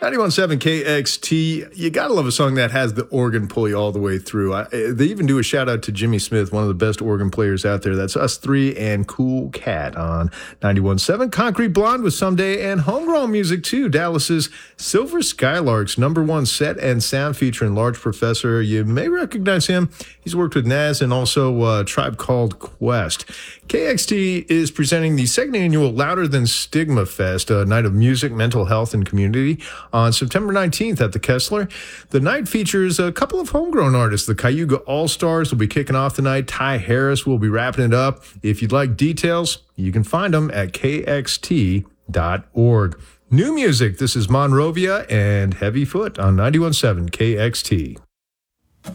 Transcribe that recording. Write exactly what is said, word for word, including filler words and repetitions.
ninety-one point seven K X T, you gotta love a song that has the organ pull you all the way through. I, they even do a shout out to Jimmy Smith, one of the best organ players out there. That's Us Three and Cool Cat on ninety-one point seven. Concrete Blonde with Someday, and homegrown music too. Dallas's Silver Skylarks, number one set and sound featuring Large Professor. You may recognize him. He's worked with Nas and also uh, Tribe Called Quest. K X T is presenting the second annual Louder Than Stigma Fest, a night of music, mental health, and community, on September nineteenth at the Kessler. The night features a couple of homegrown artists. The Cayuga All-Stars will be kicking off the night. Ty Harris will be wrapping it up. If you'd like details, you can find them at K X T dot org. New music, this is Monrovia and Heavy Foot on ninety-one point seven K X T.